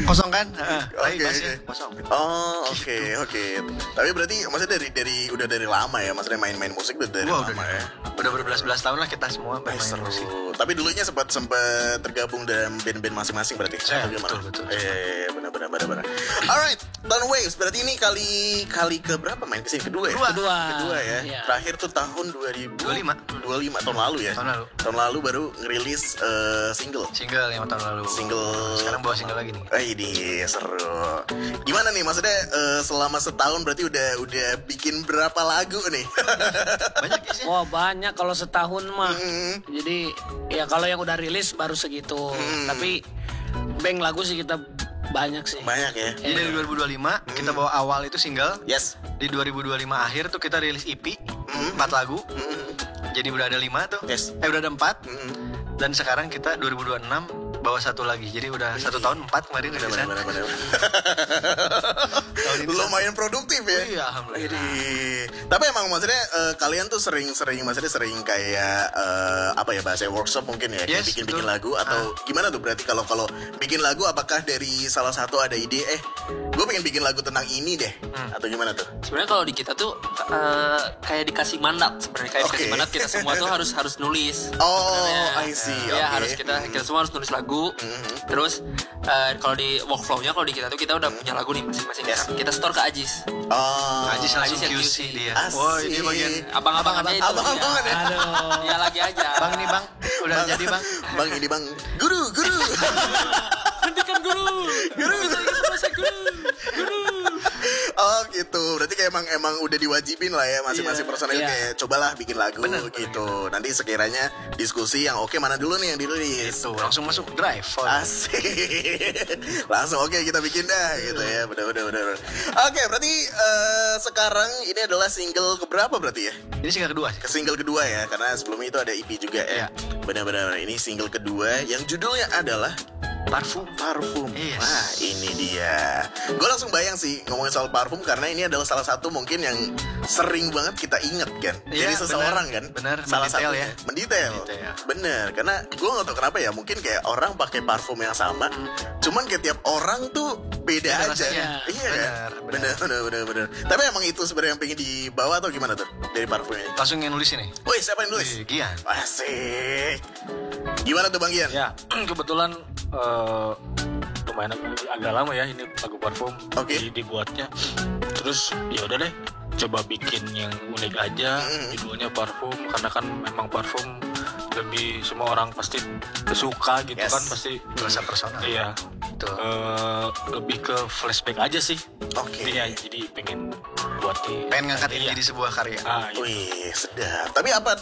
Kosong kan? Oke. Kosong. Oh, oke. Tapi berarti maksudnya udah dari lama ya, maksudnya main musik udah dari lama ya. Udah berbelas-belas tahun lah kita semua bermain musik. Tapi dulunya sempat tergabung dalam band-band masing-masing berarti. Betul. Benar. Alright, Tone Waves berarti ini kali ke berapa main kesini? Kedua ya. Iya. Terakhir tuh tahun 2025 tahun lalu ya. Tahun lalu baru ngerilis single 5 tahun lalu. Sekarang bawa single lagi nih. Ini seru. Gimana nih maksudnya selama setahun berarti udah bikin berapa lagu nih? Banyak sih. Wah banyak kalau setahun mah. Jadi ya kalau yang udah rilis baru segitu. Tapi bank lagu sih kita banyak sih. Banyak ya. Jadi dari 2025 kita bawa awal itu single. Yes. Di 2025 akhir tuh kita rilis EP 4 lagu. Jadi udah ada 5 tuh. Yes. Udah ada 4. Dan sekarang kita 2026 bawa 1 lagi. Jadi udah 1 tahun 4 kemarin udah bisa. Benar. Lumayan produktif ya. Iya, alhamdulillah. Tapi emang maksudnya kalian tuh sering kayak apa ya bahasa workshop mungkin ya, Yes, bikin betul. lagu atau gimana tuh berarti kalau bikin lagu apakah dari salah satu ada ide gue pengen bikin lagu tentang ini deh atau gimana tuh? Sebenarnya kalau di kita tuh kayak dikasih mandat sebenarnya, kayak dikasih mandat kita semua tuh harus nulis. Oh, Sebenarnya. I see. Ya Oke. harus kita semua harus nulis lagu. Terus kalau di workflow-nya kalau di kita tuh kita udah punya lagu nih masing-masing. Yes. Kita store ke Ajis. Oh, Ajis langsung yang QC dia. Asik. Wah, ini bagian Abang-abangannya itu. Abang-abangan ya? Aduh. Ya lagi aja. Bang nih bang, udah jadi bang. Bang ini bang, guru. Hentikan guru. Oh gitu, berarti kayak emang udah diwajibin lah ya masing-masing personel Iya. kayak cobalah bikin lagu Bener, gitu. Nanti sekiranya diskusi yang oke mana dulu nih yang dirilis. Itu langsung masuk drive. Asik. Langsung oke kita bikin dah gitu ya. Bener. Oke, berarti sekarang ini adalah single keberapa berarti ya? Ini single kedua sih. Ke single kedua ya, karena sebelumnya itu ada EP juga ya. Iya. Benar-benar ini single kedua yang judulnya adalah Parfum. Yes. Wah ini dia. Gue langsung bayang sih ngomongin soal parfum karena ini adalah salah satu mungkin yang sering banget kita inget kan. Iya, Dari seseorang bener. kan. Bener, Salah mendetail satunya. ya. Mendetail. Bener. Karena gue gak tau kenapa ya. Mungkin kayak orang pakai parfum yang sama. Cuman kayak tiap orang tuh beda aja. rasanya. Iya kan. Bener. Tapi emang itu sebenarnya yang pengen dibawa atau gimana tuh dari parfum ini? Langsung yang nulis ini. Woi siapa yang nulis? Gian. Asik. Gimana tuh Bang Gian? Ya, kebetulan lumayan agak lama ya ini lagu parfum. Oke. Dibuatnya. Terus ya udah deh, coba bikin yang unik aja, judulnya parfum karena kan memang parfum lebih semua orang pasti suka gitu. Yes. Kan pasti Rasa personal. iya. Betul. Lebih ke flashback aja sih. Oke. Iya, jadi pengen buat Pengen ngangkat ini iya. jadi sebuah karya. Iya. Wih, sedap. Tapi apa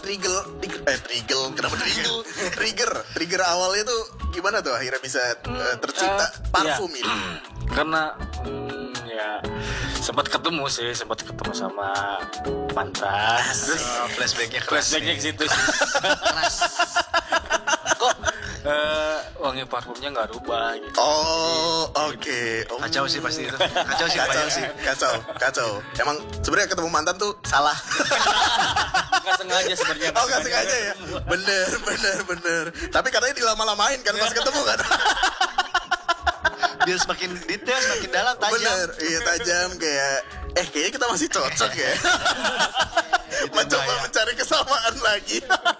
trigger awalnya tuh gimana tuh akhirnya bisa tercipta parfum iya. ini? Karena ya sempat ketemu sama mantan. Flashbacknya keras. Flashbacknya ke situ sih. Kok wangi parfumnya nggak rubah gitu. Oh, oke. Oh. Kacau sih pasti itu. Kacau sih. Kacau. Emang sebenarnya ketemu mantan tuh salah. Nggak sengaja sebenarnya. Oh, nggak sengaja ya. Bener. Tapi katanya dilama-lamain kan pas ketemu kan. Biar semakin detail, semakin dalam, tajam. Bener, iya tajam kayak kayaknya kita masih cocok ya. Mencoba mencari kesamaan lagi.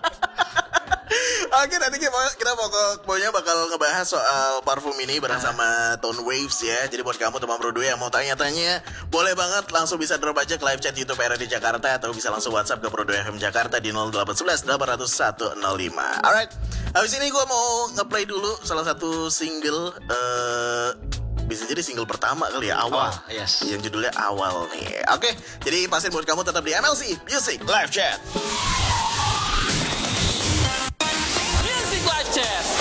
Oke, nanti kita pokoknya bakal ngebahas soal parfum ini bareng sama Tone Waves ya. Jadi buat kamu teman Bro 2 yang mau tanya-tanya, boleh banget langsung bisa drop aja ke live chat YouTube RRD Jakarta atau bisa langsung WhatsApp ke Bro 2 FM Jakarta di 0811 800 105. Alright, habis ini gue mau ngeplay dulu salah satu single bisa jadi single pertama kali ya, Awal. Yes. Yang judulnya Awal nih. Oke, jadi pastiin buat kamu tetap di MLC Music Live Chat. Music Live Chat.